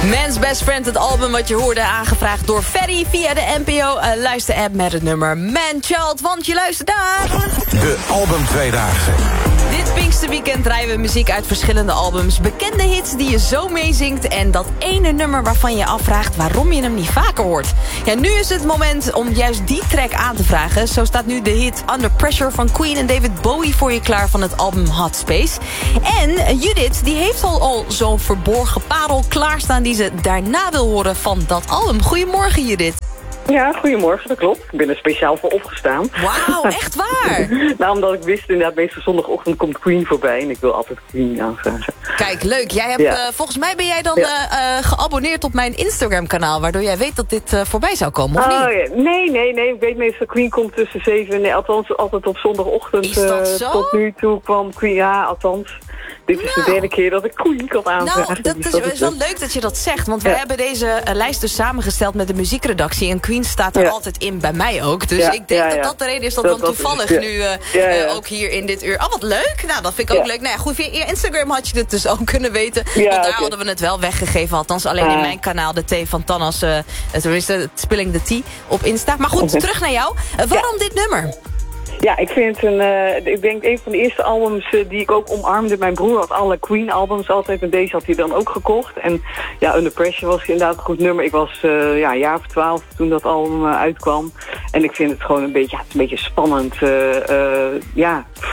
Man's Best Friend, het album wat je hoorde, aangevraagd door Ferry via de NPO luisterapp met het nummer Man Child, want je luistert naar de Album Tweedaagse. Dit Pinksterweekend draaien we muziek uit verschillende albums, bekende hits die je zo meezingt en dat ene nummer waarvan je afvraagt waarom je hem niet vaker hoort. Ja, nu is het moment om juist die track aan te vragen. Zo staat nu de hit Under Pressure van Queen en David Bowie voor je klaar van het album Hot Space. En Judith, die heeft al zo'n verborgen parel klaarstaan die ze daarna wil horen van dat album. Goedemorgen, Judith. Ja, goedemorgen, dat klopt. Ik ben er speciaal voor opgestaan. Wauw, echt waar? Nou, omdat ik wist, inderdaad, meestal zondagochtend komt Queen voorbij en ik wil altijd Queen aanvragen. Kijk, leuk. Jij hebt, volgens mij ben jij dan geabonneerd op mijn Instagram-kanaal, waardoor jij weet dat dit voorbij zou komen, of niet? Ja. Nee. Ik weet meestal, Queen komt tussen 7 en althans altijd op zondagochtend. Is dat zo? Tot nu toe kwam Queen, ja, althans. Dit is de derde keer dat ik Queen kan aanvragen. Nou, dat is wel leuk dat je dat zegt. Want we hebben deze lijst dus samengesteld met de muziekredactie. En Queen staat er altijd in, bij mij ook. Dus ik denk dat dat de reden is dat dan toevallig nu ook hier in dit uur. Oh, wat leuk. Nou, dat vind ik ook leuk. Nou ja, goed, via Instagram had je dit dus ook kunnen weten. Want daar hadden we het wel weggegeven. Althans, alleen in mijn kanaal, de T van Tannas. Tenminste, Spilling the Tea op Insta. Maar goed, terug naar jou. Waarom dit nummer? Ja, ik vind ik denk een van de eerste albums die ik ook omarmde. Mijn broer had alle Queen-albums altijd en deze had hij dan ook gekocht. En ja, Under Pressure was inderdaad een goed nummer. Ik was een jaar of 12 toen dat album uitkwam. En ik vind het gewoon een beetje spannend.